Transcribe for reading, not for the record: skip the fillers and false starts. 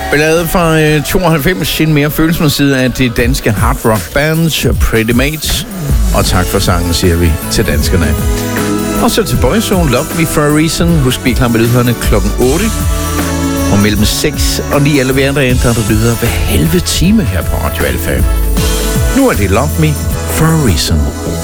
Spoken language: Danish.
Ballade fra 92, en mere følelsesmæssig side af det danske hard rock band Pretty Mates. Og tak for sangen, siger vi til danskerne. Og så til Boyzone, Love Me For A Reason. Husk, vi er klar med lydhørende klokken 8. Og mellem 6 og 9 alle hverdage, der er der lyder hver halve time her på Radio Alfa. Nu er det Love Me For A Reason.